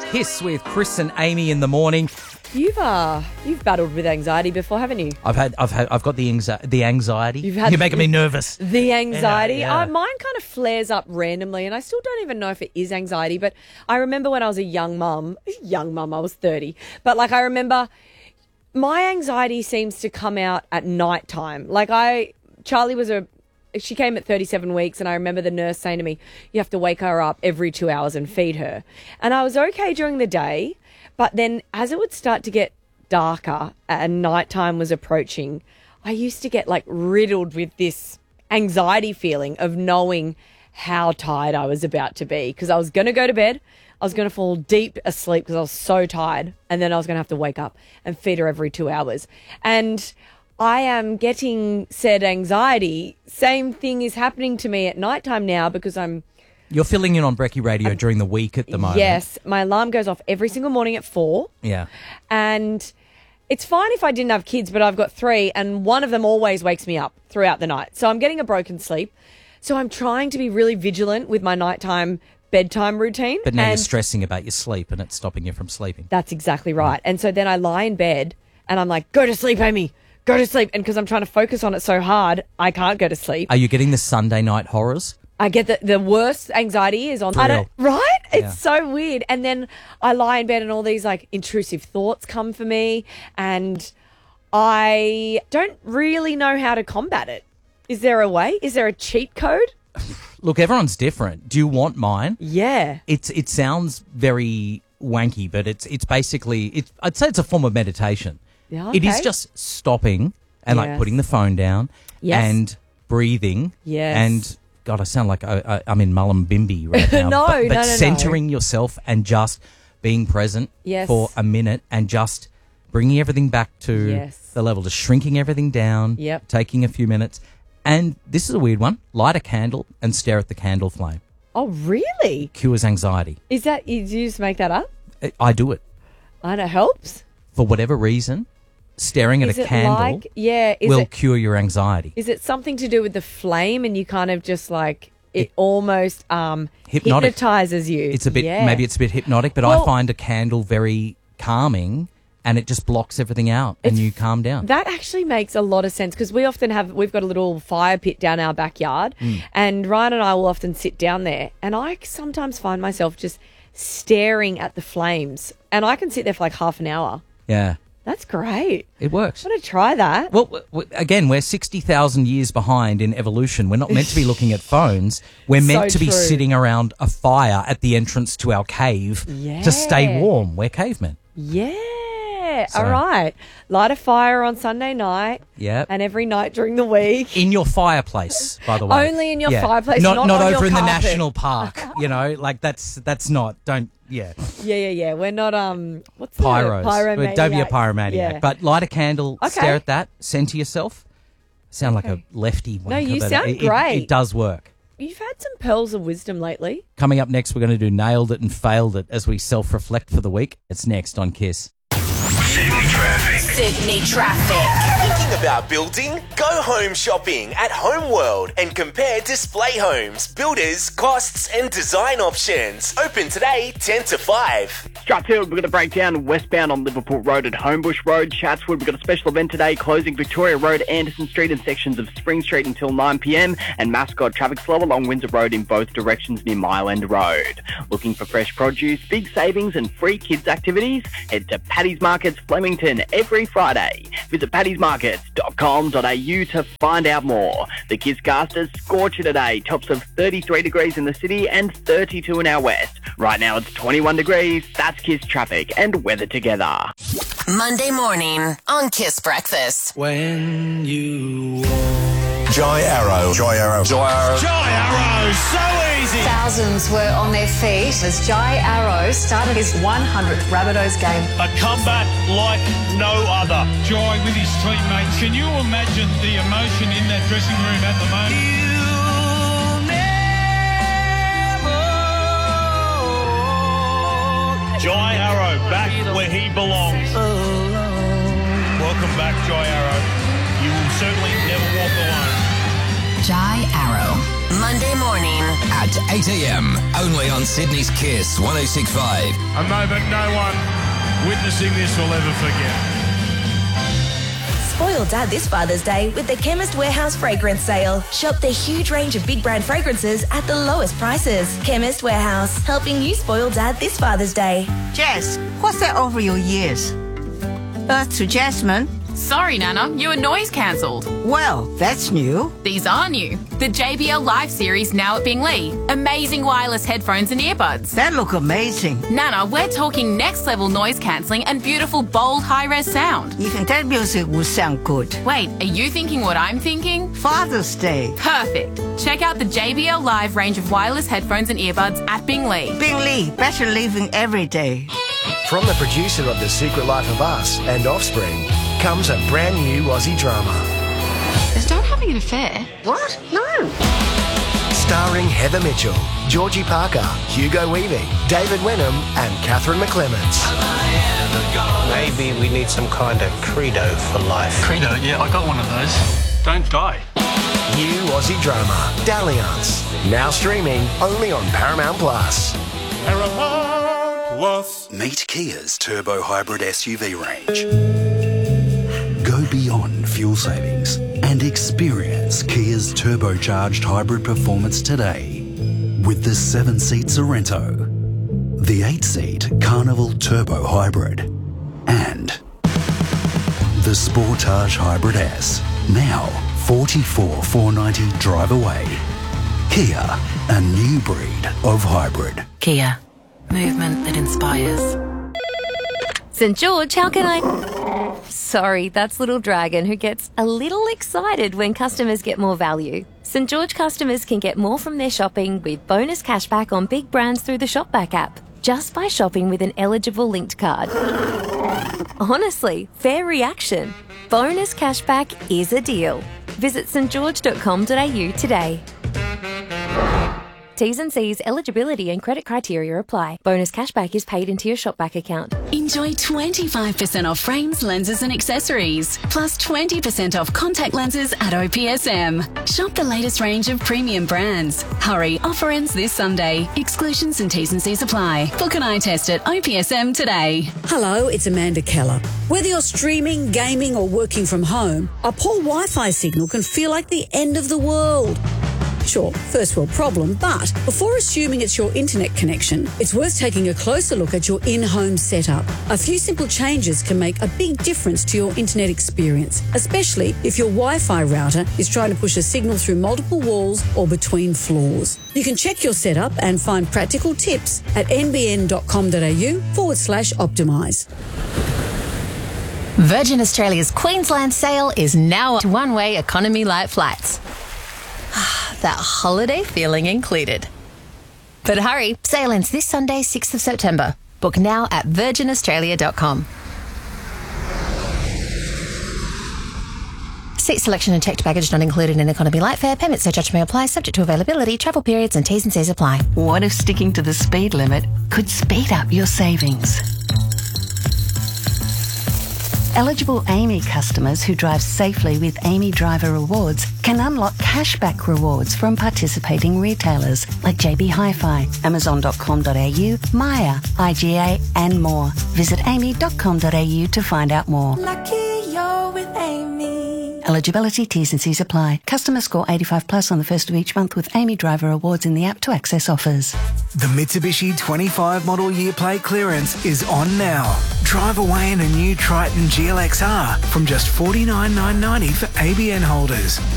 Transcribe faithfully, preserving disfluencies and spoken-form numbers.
Kiss with Chris and Amy in the morning. You've uh, you've battled with anxiety before, haven't you? I've had, I've had, I've got the anxi- the anxiety. You've had You're making me nervous. The anxiety. Yeah, yeah. Uh, mine kind of flares up randomly, and I still don't even know if it is anxiety. But I remember when I was a young mum, young mum, I was thirty. But like I remember, my anxiety seems to come out at night time. Like I, Charlie was a. She came at thirty-seven weeks, and I remember the nurse saying to me, you have to wake her up every two hours and feed her. And I was okay during the day, but then as it would start to get darker and nighttime was approaching, I used to get like riddled with this anxiety feeling of knowing how tired I was about to be, because I was going to go to bed. I was going to fall deep asleep because I was so tired, and then I was going to have to wake up and feed her every two hours. And I am getting said anxiety. Same thing is happening to me at nighttime now because I'm... You're filling in on Brekkie Radio I'm, during the week at the moment. Yes. My alarm goes off every single morning at four. Yeah. And it's fine if I didn't have kids, but I've got three, and one of them always wakes me up throughout the night. So I'm getting a broken sleep. So I'm trying to be really vigilant with my nighttime bedtime routine. But now and you're stressing about your sleep and it's stopping you from sleeping. That's exactly right. And so then I lie in bed and I'm like, go to sleep, Amy. Go to sleep. And because I'm trying to focus on it so hard, I can't go to sleep. Are you getting the Sunday night horrors? I get the, the worst anxiety is on... I don't, right? It's Yeah. so weird. And then I lie in bed and all these like intrusive thoughts come for me, and I don't really know how to combat it. Is there a way? Is there a cheat code? Look, everyone's different. Do you want mine? Yeah. It's It sounds very wanky, but it's it's basically... It's, I'd say it's a form of meditation. Yeah, It is okay. just stopping and like Yes. putting the phone down Yes. and breathing. Yes. And God, I sound like I, I, I'm in Mullumbimby right now. No, but, but no, no, no. centering yourself and just being present Yes. for a minute and just bringing everything back to Yes. the level, just shrinking everything down, Yep. taking a few minutes. And this is a weird one. Light a candle and stare at the candle flame. Oh, really? Cures anxiety. Is that... Did you just make that up? I- I do it. And it helps? For whatever reason, staring at Is a it candle like... Yeah. Is will it... cure your anxiety. Is it something to do with the flame, and you kind of just like it, It- almost um, Hypnotic. hypnotizes you? It's a bit, Yeah. maybe it's a bit hypnotic, but Well- I find a candle very calming and it just blocks everything out and It's- you calm down. That actually makes a lot of sense, because we often have, we've got a little fire pit down our backyard, Mm. and Ryan and I will often sit down there, and I sometimes find myself just staring at the flames, and I can sit there for like half an hour. Yeah, That's great. it works. I'm going to try that. Well, w- w- again, we're sixty thousand years behind in evolution. We're not meant to be looking at phones. We're meant So to be true. sitting around a fire at the entrance to our cave Yeah. to stay warm. We're cavemen. Yeah. So- All right. Light a fire on Sunday night. Yeah. And every night during the week. In your fireplace, by the way. Only in your fireplace, not not not on over your in the carpet. national park. You know, like that's that's not. Don't yeah. Yeah, yeah, yeah. We're not um. What's the Pyros. Pyromaniacs. Don't be a pyromaniac. Yeah. But light a candle, Okay. stare at that, send to yourself. Sound like a Okay. lefty wanker, No, you but sound it, it- great. It, does work. You've had some pearls of wisdom lately. Coming up next, we're going to do Nailed It and Failed It as we self-reflect for the week. It's next on Kiss. Sydney traffic. Sydney traffic. Thinking about building? Go home shopping at Homeworld and compare display homes, builders, costs and design options. Open today ten to five. Stratfield, we're going to break down westbound on Liverpool Road at Homebush Road. Chatswood, we've got a special event today closing Victoria Road, Anderson Street and sections of Spring Street until nine p.m. and Mascot traffic slow along Windsor Road in both directions near Mile End Road. Looking for fresh produce, big savings and free kids activities? Head to Paddy's Markets Flemington every Friday. Visit paddy's markets dot com dot a u to find out more. The Kisscasters scorch it today. Tops of thirty-three degrees in the city and thirty-two in our west. Right now it's twenty-one degrees. That's Kiss traffic and weather together. Monday morning on Kiss Breakfast. When you Jai Arrow. Jai Arrow. Jai Arrow. Jai Arrow, so easy. Thousands were on their feet as Jai Arrow started his one hundredth Rabbitohs game. A comeback like no other. Jai with his teammates. Can you imagine the emotion in that dressing room at the moment? Jai Arrow back where he belongs. Welcome back, Jai Arrow. You will certainly never walk alone. Jai Arrow. Monday morning. At eight a.m, only on Sydney's Kiss one oh six point five. A moment no one witnessing this will ever forget. Spoil Dad this Father's Day with the Chemist Warehouse Fragrance Sale. Shop the huge range of big brand fragrances at the lowest prices. Chemist Warehouse, helping you spoil Dad this Father's Day. Jess, what's that over your ears? Earth to Jasmine. Sorry, Nana, your noise cancelled. Well, that's new. These are new. The J B L Live series now at Bingley. Amazing wireless headphones and earbuds. That look amazing. Nana, we're talking next level noise cancelling and beautiful, bold, high-res sound. Even that music will sound good. Wait, are you thinking what I'm thinking? Father's Day. Perfect. Check out the J B L Live range of wireless headphones and earbuds at Bingley. Bingley, better living every day. From the producer of The Secret Life of Us and Offspring comes a brand new Aussie drama. Is Dad having an affair? What? No. Starring Heather Mitchell, Georgie Parker, Hugo Weaving, David Wenham and Catherine McClements. Maybe we need some kind of credo for life. Credo? Yeah, I got one of those. Don't die. New Aussie drama, Dalliance. Now streaming only on Paramount Plus. Paramount Plus. Meet Kia's turbo hybrid S U V range. Go beyond fuel savings and experience Kia's turbocharged hybrid performance today with the seven-seat Sorrento, the eight-seat Carnival Turbo Hybrid, and the Sportage Hybrid S. Now forty-four thousand four hundred ninety drive away. Kia, a new breed of hybrid. Kia, movement that inspires. St George, how can I... Sorry, that's Little Dragon, who gets a little excited when customers get more value. St George customers can get more from their shopping with bonus cashback on big brands through the Shopback app, just by shopping with an eligible linked card. Honestly, fair reaction. Bonus cashback is a deal. Visit st george dot com dot a u today. T's and C's, eligibility and credit criteria apply. Bonus cashback is paid into your Shopback account. Enjoy twenty-five percent off frames, lenses and accessories. Plus twenty percent off contact lenses at O P S M. Shop the latest range of premium brands. Hurry, offer ends this Sunday. Exclusions and T's and C's apply. Book an eye test at O P S M today. Hello, it's Amanda Keller. Whether you're streaming, gaming or working from home, a poor Wi-Fi signal can feel like the end of the world. Sure, first world problem, but before assuming it's your internet connection, it's worth taking a closer look at your in-home setup. A few simple changes can make a big difference to your internet experience, especially if your Wi-Fi router is trying to push a signal through multiple walls or between floors. You can check your setup and find practical tips at n b n dot com dot a u forward slash optimise. Virgin Australia's Queensland sale is now one-way economy light flights. That holiday feeling included. But hurry, sale ends this Sunday, sixth of September. Book now at virgin australia dot com. Seat selection and checked baggage not included in economy light fare. Payment surcharge may apply, subject to availability, travel periods and T's and C's apply. What if sticking to the speed limit could speed up your savings? Eligible Amy customers who drive safely with Amy Driver Rewards can unlock cashback rewards from participating retailers like J B Hi-Fi, amazon dot com dot a u, Maya, I G A and more. Visit amy dot com dot a u to find out more. Lucky you're with Amy. Eligibility, T's and C's apply. Customers score eighty-five plus on the first of each month with Amy Driver Rewards in the app to access offers. The Mitsubishi twenty-five model year plate clearance is on now. Drive away in a new Triton G L X R from just forty-nine thousand nine hundred ninety for A B N holders.